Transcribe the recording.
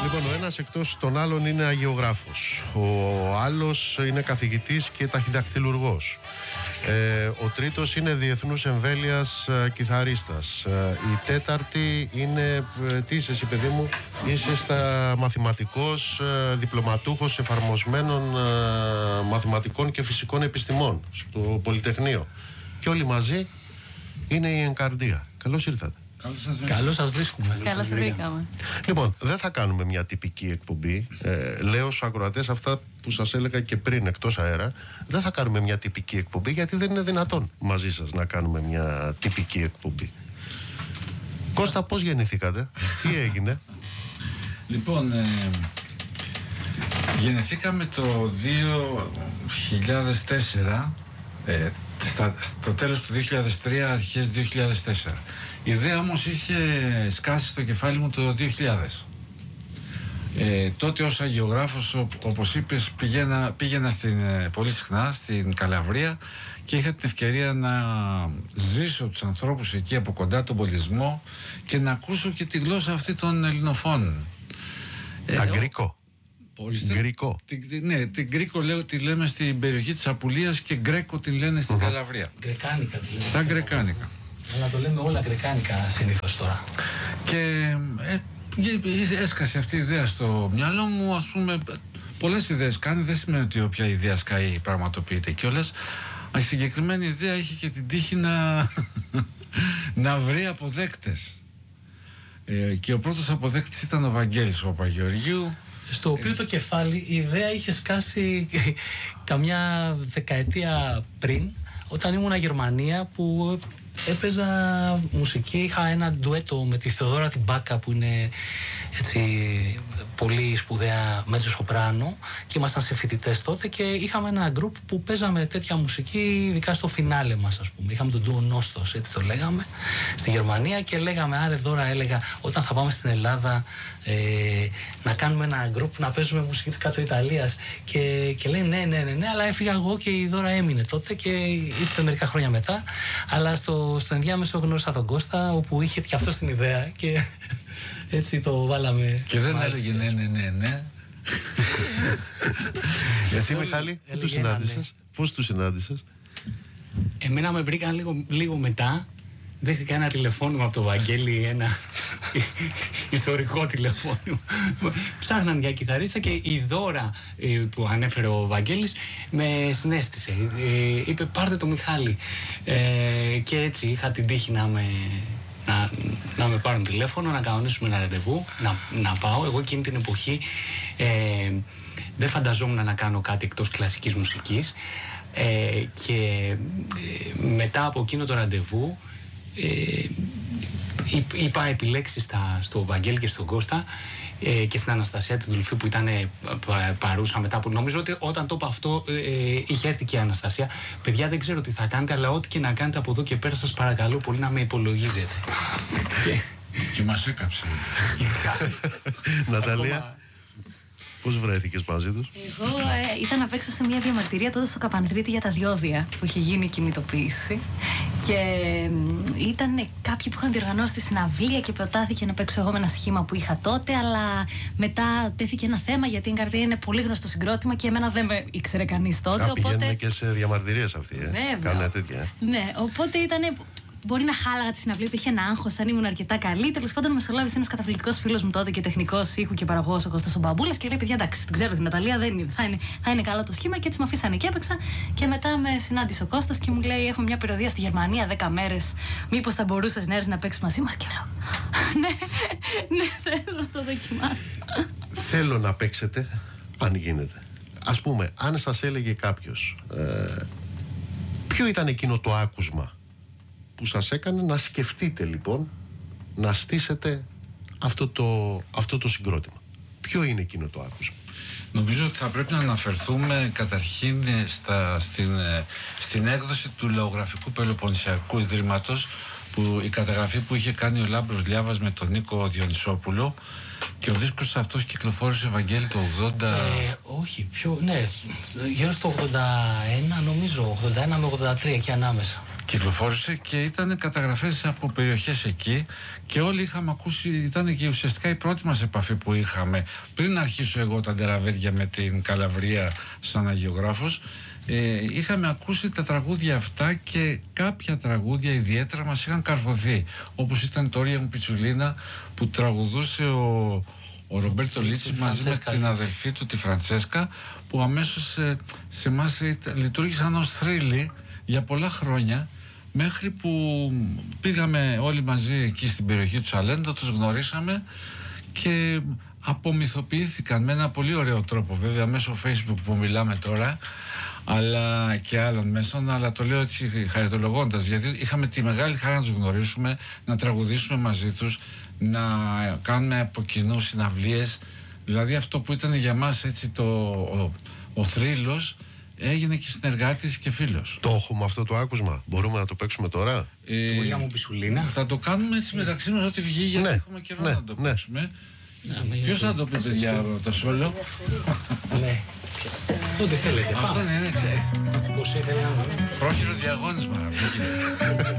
Λοιπόν, ο ένας εκτός των άλλων είναι αγιογράφος. Ο άλλος είναι καθηγητής και ταχυδακτυλουργός. Ο τρίτος είναι διεθνούς εμβέλειας κιθαρίστας. Η τέταρτη είναι, τι είσαι εσύ παιδί μου, είσαι στα μαθηματικός, διπλωματούχος εφαρμοσμένων μαθηματικών και φυσικών επιστημών στο Πολυτεχνείο. Και όλοι μαζί είναι η Ενκαρδία. Καλώς ήρθατε. Καλώς σας βρίσκουμε. Καλώς βρήκαμε. Λοιπόν, δεν θα κάνουμε μια τυπική εκπομπή. Λέω στους ακροατές αυτά που σας έλεγα και πριν εκτός αέρα. Δεν θα κάνουμε μια τυπική εκπομπή, γιατί δεν είναι δυνατόν μαζί σας να κάνουμε μια τυπική εκπομπή. Κώστα, πώς γεννηθήκατε, τι έγινε? Λοιπόν, γεννηθήκαμε το 2004, στο τέλος του 2003, αρχές 2004. Η ιδέα όμως είχε σκάσει στο κεφάλι μου το 2000. Τότε ως αγιογράφος, όπως είπες, πήγαινα πολύ συχνά στην Καλαβρία και είχα την ευκαιρία να ζήσω τους ανθρώπους εκεί από κοντά, τον πολιτισμό, και να ακούσω και τη γλώσσα αυτή των ελληνοφώνων. Αγκρικό. Γκρικό. Ναι, την Γκρίκο τη λέμε στην περιοχή της Απουλίας και Γκρέκο την λένε στην Καλαβρία. Γκρεκάνικα τη λέμε. Τα γκρεκάνικα. Αλλά το λέμε όλα γκρεκάνικα συνήθως τώρα. Και έσκασε αυτή η ιδέα στο μυαλό μου, ας πούμε. Πολλές ιδέες κάνει, δεν σημαίνει ότι όποια ιδέα σκάει πραγματοποιείται κιόλας. Η συγκεκριμένη ιδέα είχε και την τύχη να βρει αποδέκτες. Και ο πρώτος αποδέκτης ήταν ο Βαγγέλης ο Παπαγεωργίου, στο οποίο το κεφάλι η ιδέα είχε σκάσει καμιά δεκαετία πριν, όταν ήμουνα Γερμανία, που έπαιζα μουσική. Είχα ένα ντουέτο με τη Θεοδόρα την Μπάκα, που είναι έτσι πολύ σπουδαία μετζοσοπράνο, και ήμασταν σε φοιτητές τότε και είχαμε ένα γκρουπ που παίζαμε τέτοια μουσική, ειδικά στο φινάλε μας, ας πούμε. Είχαμε τον ντουο Νόστος, έτσι το λέγαμε, στη Γερμανία, και λέγαμε, άρε Δώρα, έλεγα, όταν θα πάμε στην Ελλάδα να κάνουμε ένα γκρουπ να παίζουμε μουσική της Κάτω Ιταλίας, και λέει ναι, αλλά έφυγα εγώ και η Δώρα έμεινε τότε και ήρθε μερικά χρόνια μετά. Αλλά στο ενδιάμεσο γνώρισα τον Κώστα, όπου είχε και αυτό την ιδέα και έτσι το βάλαμε. Και δεν έλεγε ναι. Εσύ, Μιχάλη, πού τους συνάντησες? Πώς τους συνάντησες? Εμένα με βρήκαν λίγο μετά. Δέχτηκα ένα τηλεφώνημα από το Βαγγέλη, ένα ιστορικό τηλεφώνημα. Ψάχναν για κιθαρίστα και η Δώρα που ανέφερε ο Βαγγέλης με συνέστησε. Είπε, πάρτε το Μιχάλη. Και έτσι είχα την τύχη να με πάρουν τηλέφωνο, να κανονίσουμε ένα ραντεβού, να πάω. Εγώ εκείνη την εποχή δεν φανταζόμουν να κάνω κάτι εκτός κλασικής μουσικής, και μετά από εκείνο το ραντεβού είπα επιλέξεις στο Βαγγέλη και στον Κώστα και στην Αναστασία τη Δουλφή, που ήταν παρούσα μετά, που νομίζω ότι όταν το είπα αυτό είχε έρθει και η Αναστασία. Παιδιά, δεν ξέρω τι θα κάνετε, αλλά ό,τι και να κάνετε από εδώ και πέρα, σας παρακαλώ πολύ να με υπολογίζετε. Και μας έκαψε. Ναταλία, πώς βρέθηκες μαζί τους? Εγώ ήταν να παίξω σε μια διαμαρτυρία τότε στο Καπανδρίτη για τα διόδια, που είχε γίνει η κινητοποίηση. Και ήταν κάποιοι που είχαν διοργανώσει τη συναυλία και προτάθηκε να παίξω εγώ με ένα σχήμα που είχα τότε. Αλλά μετά τέθηκε ένα θέμα, γιατί η Ενκαρδία είναι πολύ γνωστό συγκρότημα και εμένα δεν με ήξερε κανείς τότε. Πηγαίνουν και σε διαμαρτυρίες αυτοί. Κάνε τέτοια. Ναι, οπότε ήταν. Μπορεί να χάλαγα τη συναυλία, υπήρχε ένα άγχος, αν ήμουν αρκετά καλή. Τέλος πάντων, μεσολάβησε ένας καταπληκτικός φίλος μου τότε και τεχνικός ήχου και παραγωγός, ο Κώστας ο Μπαμπούλας, και λέει: παιδιά, εντάξει, την ξέρω την Ναταλία, θα είναι καλό το σχήμα. Και έτσι με αφήσανε και έπαιξα. Και μετά με συνάντησε ο Κώστας και μου λέει: έχουμε μια περιοδεία στη Γερμανία 10 μέρες. Μήπως θα μπορούσες να έρθεις να παίξεις μαζί μας? Και λέω: ναι, θέλω να το δοκιμάσω. Θέλω να παίξετε, αν γίνεται. Ας πούμε, αν σας έλεγε κάποιος, ποιο ήταν εκείνο το άκουσμα που σας έκανε να σκεφτείτε λοιπόν να στήσετε αυτό το συγκρότημα? Ποιο είναι εκείνο το άκουσμα? Νομίζω ότι θα πρέπει να αναφερθούμε καταρχήν στην έκδοση του Λαογραφικού Πελοποννησιακού Ιδρύματος, που η καταγραφή που είχε κάνει ο Λάμπρος Λιάβας με τον Νίκο Διονυσόπουλο, και ο δίσκος αυτός κυκλοφόρησε, Ευαγγέλη, το 80... όχι, γύρω στο 81, νομίζω, 81 με 83, εκεί ανάμεσα. κυκλοφόρησε και ήταν καταγραφές από περιοχές εκεί και όλοι είχαμε ακούσει, ήταν και ουσιαστικά η πρώτη μας επαφή που είχαμε πριν αρχίσω εγώ τα ντεραβέρια με την Καλαβρία σαν αγιογράφος. Είχαμε ακούσει τα τραγούδια αυτά και κάποια τραγούδια ιδιαίτερα μας είχαν καρφωθεί, όπως ήταν το «Όρια μου Πιτσουλίνα» που τραγουδούσε ο Ρομπέρτο Λίτσι μαζί με την αδελφή του τη Φραντσέσκα, που αμέσως σε εμάς λειτουργήσαν ως θρύλοι για πολλά χρόνια, μέχρι που πήγαμε όλοι μαζί εκεί στην περιοχή του Σαλέντο, τους γνωρίσαμε και απομυθοποιήθηκαν με ένα πολύ ωραίο τρόπο, βέβαια μέσω Facebook που μιλάμε τώρα, αλλά και άλλων μέσων, αλλά το λέω έτσι χαριτολογώντας, γιατί είχαμε τη μεγάλη χαρά να τους γνωρίσουμε, να τραγουδήσουμε μαζί τους, να κάνουμε από κοινού συναυλίες. Δηλαδή αυτό που ήταν για μας έτσι ο θρύλος έγινε και συνεργάτης και φίλος. Το έχουμε αυτό το άκουσμα, μπορούμε να το παίξουμε τώρα? Όρια μου Πιτσουλίνα. Θα το κάνουμε έτσι μεταξύ μας ό,τι βγει, γιατί έχουμε καιρό να το παίξουμε. Ποιος θα το πει, παιδιά, το σόλο? Ναι. Ό,τι θέλετε. Αυτό είναι, ξέρετε. Πώς ήθελα να δω. Πρόχειρο διαγώνισμα.